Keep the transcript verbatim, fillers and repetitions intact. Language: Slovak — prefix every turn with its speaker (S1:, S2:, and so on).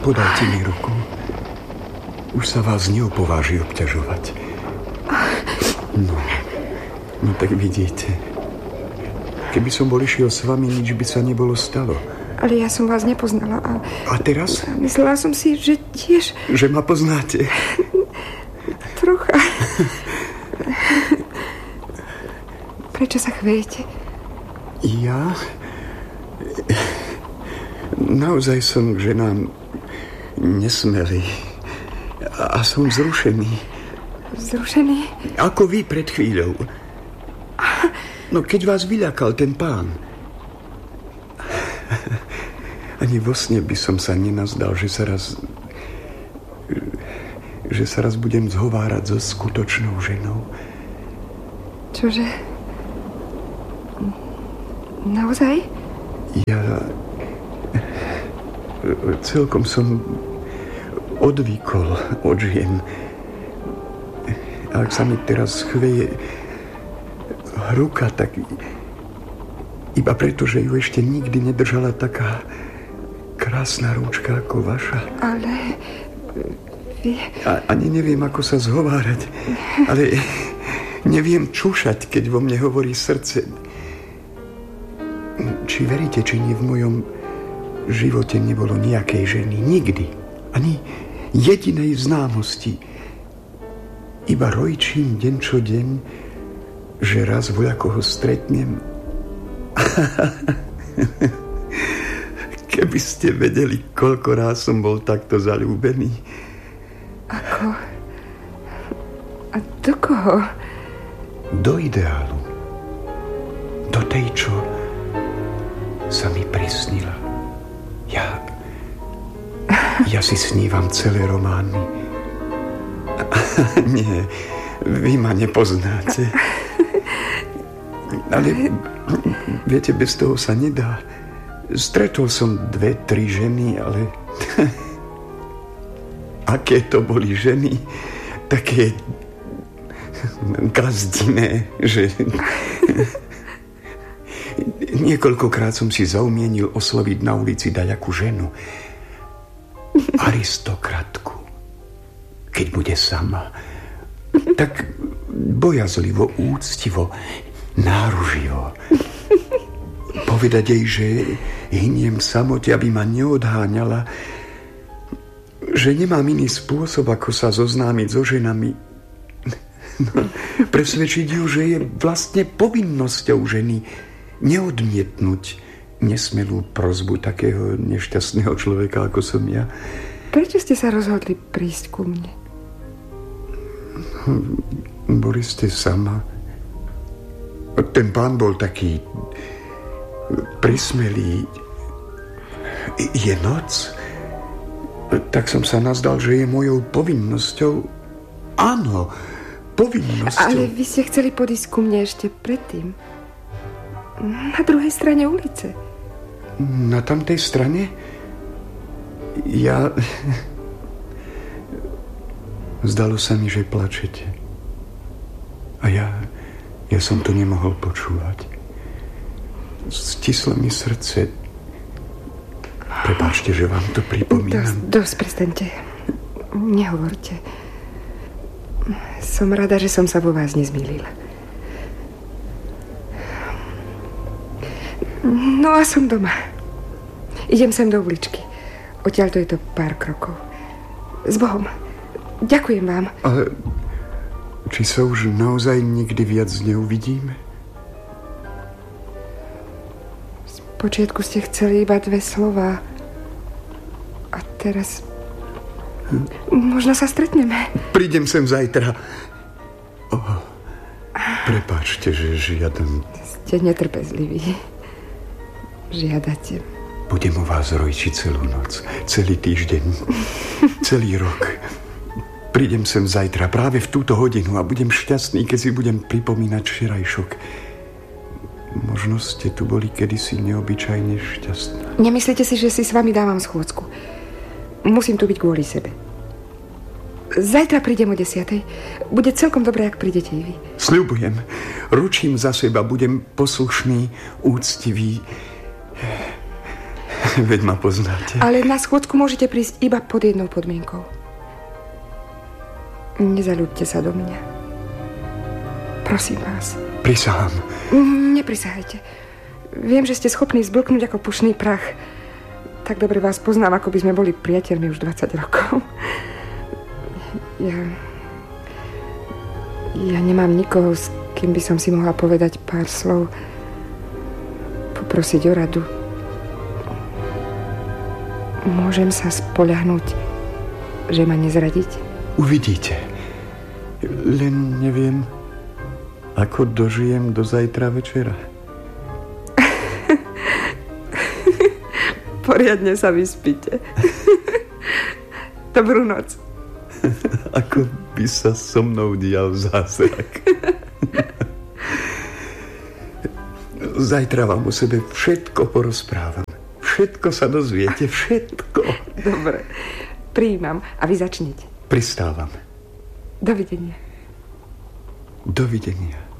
S1: Podajte mi ruku. Už sa vás neopováži obťažovať. No, no tak vidíte. Keby som bol išiel s vami, nič by sa nebolo stalo.
S2: Ale ja som vás nepoznala. A,
S1: a teraz?
S2: Myslela som si, že tiež...
S1: Že ma poznáte.
S2: Trocha. Prečo sa chvejete?
S1: Ja? Naozaj som k ženám nesmelý. A som vzrušený.
S2: Vzrušený?
S1: Ako vy pred chvíľou. No keď vás vyľakal ten pán. Ani vo sne by som sa nenazdal, že sa raz... že sa raz budem zhovárať so skutočnou ženou.
S2: Čože? Naozaj?
S1: Ja... celkom som odvykol od žien. Ak sa mi teraz chveje ruka, tak iba preto, že ju ešte nikdy nedržala taká krásna rúčka ako vaša.
S2: Ale... Vy...
S1: A, ani neviem, ako sa zhovárať. Ale neviem čúšať, keď vo mne hovorí srdce. Či veríte, či nie v mojom živote nebolo nejakej ženy. Nikdy. Ani jedinej známosti. Iba rojčím deň čo deň, že raz voľako ho stretnem. Keby ste vedeli, koľko ráz som bol takto zaľúbený.
S2: Ako? A do koho?
S1: Do ideálu. Do tej, čo sa mi prisnila. Ja... Ja si snívam celé romány. Nie, vy ma nepoznáte. Ale viete, bez toho sa nedá. Stretol som dve, tri ženy, ale... Aké to boli ženy? Také... gazdiné, že... Niekoľkokrát som si zaumienil osloviť na ulici dajakú ženu. Aristokratku. Keď bude sama. Tak bojazlivo, úctivo, náruživo. Povedať jej, že hyniem v samote, aby ma neodháňala, že nemám iný spôsob, ako sa zoznámiť so ženami. No, presvedčiť ju, že je vlastne povinnosťou ženy neodmietnúť nesmelú prosbu takého nešťastného človeka, ako som ja.
S2: Prečo ste sa rozhodli prísť ku mne?
S1: Boli ste sama. Ten pán bol taký prismelý. Je noc? Tak som sa nazdal, že je mojou povinnosťou. Áno, povinnosťou.
S2: Ale vy ste chceli podísť ku mne ešte predtým. Na druhej strane ulice.
S1: Na tamtej strane? Ja... Zdalo sa mi, že plačete. A ja... Ja som to nemohol počúvať. Stislo mi srdce. Prepáčte, že vám to pripomínam.
S2: Dosť, dosť, prestaňte. Nehovorte. Som rada, že som sa vo vás nezmýlila. No a som doma. Idem sem do uličky. Odtiaľto je to pár krokov. S Bohom. Ďakujem vám.
S1: Ale či sa už naozaj nikdy viac neuvidíme?
S2: Spočiatku ste chceli iba dve slová. A teraz... Hm? Možno sa stretneme.
S1: Prídem sem zajtra. Oh, prepáčte, že žiadam.
S2: Ste netrpezliví. Žiadate.
S1: Budem o vás rojčiť celú noc, celý týždeň, celý rok. Prídem sem zajtra, práve v túto hodinu a budem šťastný, keď si budem pripomínať včerajšok. Možno ste tu boli kedysi neobyčajne šťastná.
S2: Nemyslíte si, že si s vami dávam schôdzku? Musím tu byť kvôli sebe. Zajtra prídem o desiatej. Bude celkom dobré, ak prídete i vy.
S1: Sľubujem. Ručím za seba, budem poslušný, úctivý. Veď ma poznáte.
S2: Ale na schôdzku môžete prísť iba pod jednou podmienkou. Nezaľúďte sa do mňa. Prosím vás.
S1: Prisahám.
S2: Neprisahajte. Viem, že ste schopní zblknúť ako pušný prach. Tak dobre vás poznám, ako by sme boli priateľmi už dvadsať rokov. Ja... Ja nemám nikoho, s kým by som si mohla povedať pár slov. Poprosiť o radu. Môžem sa spoľahnúť, že ma nezradíte?
S1: Uvidíte. Len neviem, ako dožijem do zajtra večera.
S2: Poriadne sa vyspíte. Dobrú noc.
S1: Ako by sa so mnou dial zázrak. Zajtra vám o sebe všetko porozprávam. Všetko sa dozviete, všetko.
S2: Dobre, prijímam a vy začnite.
S1: Pristávam.
S2: Dovidenia.
S1: Dovidenia.